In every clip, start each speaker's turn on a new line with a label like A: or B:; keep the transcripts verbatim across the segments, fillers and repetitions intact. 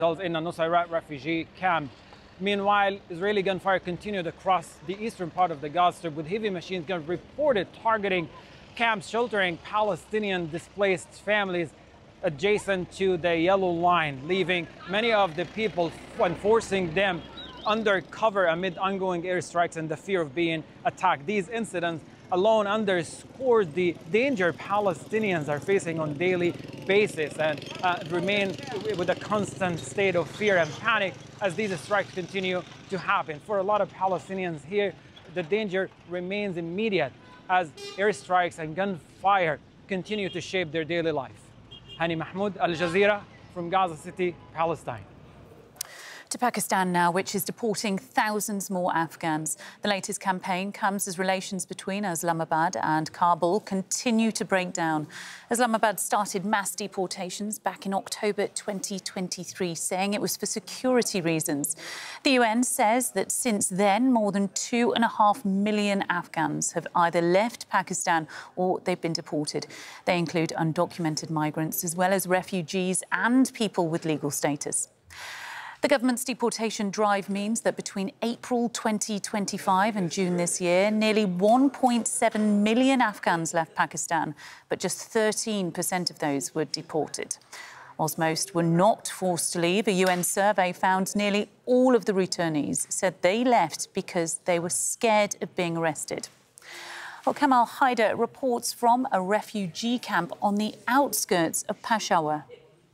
A: in a Nusayrat refugee camp. Meanwhile, Israeli gunfire continued across the eastern part of the Gaza Strip, with heavy machine guns reported targeting camps sheltering Palestinian displaced families adjacent to the yellow line, leaving many of the people and forcing them under cover amid ongoing airstrikes and the fear of being attacked. These incidents alone underscore the danger Palestinians are facing on a daily basis and uh, remain with a constant state of fear and panic as these strikes continue to happen. For a lot of Palestinians here, the danger remains immediate as airstrikes and gunfire continue to shape their daily life. Hani Mahmoud, Al Jazeera, from Gaza City, Palestine.
B: To Pakistan now, which is deporting thousands more Afghans. The latest campaign comes as relations between Islamabad and Kabul continue to break down. Islamabad started mass deportations back in October twenty twenty-three, saying it was for security reasons. The U N says that since then, more than two and a half million Afghans have either left Pakistan or they've been deported. They include undocumented migrants, as well as refugees and people with legal status. The government's deportation drive means that between April twenty twenty-five and June this year, nearly one point seven million Afghans left Pakistan, but just thirteen percent of those were deported. Whilst most were not forced to leave, a U N survey found nearly all of the returnees said they left because they were scared of being arrested. Well, Kamal Haider reports from a refugee camp on the outskirts of Peshawar.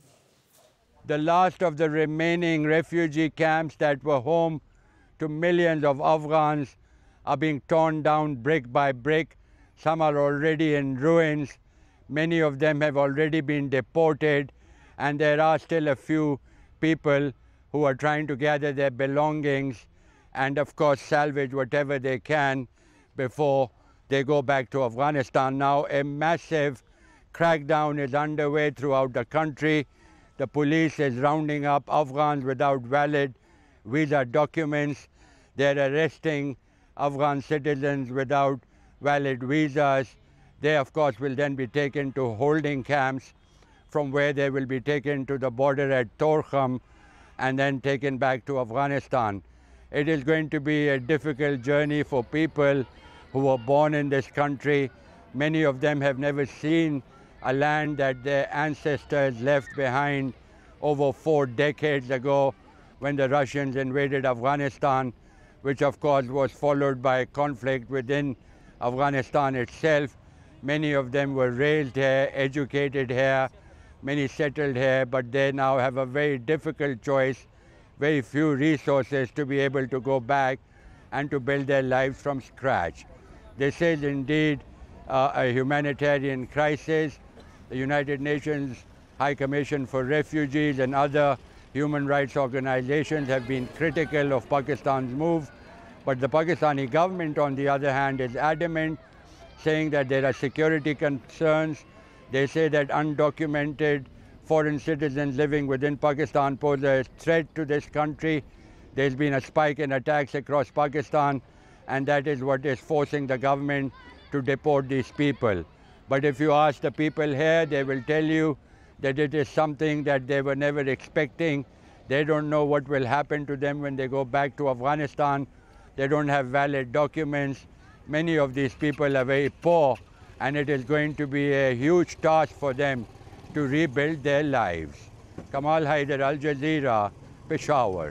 C: The last of the remaining refugee camps that were home to millions of Afghans are being torn down brick by brick. Some are already in ruins. Many of them have already been deported, and there are still a few people who are trying to gather their belongings and, of course, salvage whatever they can before they go back to Afghanistan. Now, a massive crackdown is underway throughout the country. The police is rounding up Afghans without valid visa documents. They're arresting Afghan citizens without valid visas. They, of course, will then be taken to holding camps, from where they will be taken to the border at Torkham and then taken back to Afghanistan. It is going to be a difficult journey for people who were born in this country. Many of them have never seen a land that their ancestors left behind over four decades ago when the Russians invaded Afghanistan, which of course was followed by conflict within Afghanistan itself. Many of them were raised here, educated here, many settled here, but they now have a very difficult choice, very few resources to be able to go back and to build their lives from scratch. This is indeed uh, a humanitarian crisis. The United Nations High Commission for Refugees and other human rights organizations have been critical of Pakistan's move, but the Pakistani government, on the other hand, is adamant, saying that there are security concerns. They say that undocumented foreign citizens living within Pakistan pose a threat to this country. There's been a spike in attacks across Pakistan, and that is what is forcing the government to deport these people. But if you ask the people here, they will tell you that it is something that they were never expecting. They don't know what will happen to them when they go back to Afghanistan. They don't have valid documents. Many of these people are very poor, and it is going to be a huge task for them to rebuild their lives. Kamal Haider, Al Jazeera, Peshawar.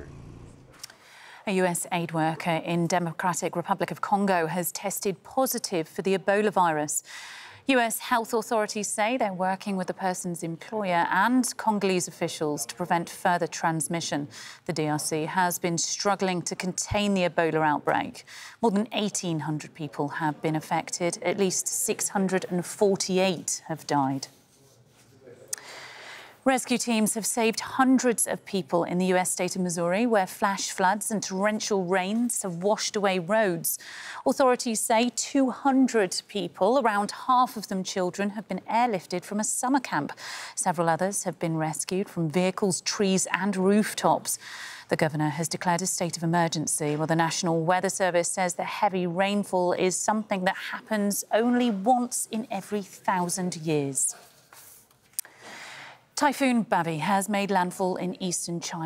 B: A U S aid worker in Democratic Republic of Congo has tested positive for the Ebola virus. U S health authorities say they're working with the person's employer and Congolese officials to prevent further transmission. The D R C has been struggling to contain the Ebola outbreak. More than eighteen hundred people have been affected. At least six hundred forty-eight have died. Rescue teams have saved hundreds of people in the U S state of Missouri, where flash floods and torrential rains have washed away roads. Authorities say two hundred people, around half of them children, have been airlifted from a summer camp. Several others have been rescued from vehicles, trees and rooftops. The governor has declared a state of emergency, while the National Weather Service says the heavy rainfall is something that happens only once in every thousand years. Typhoon Bavi has made landfall in eastern China.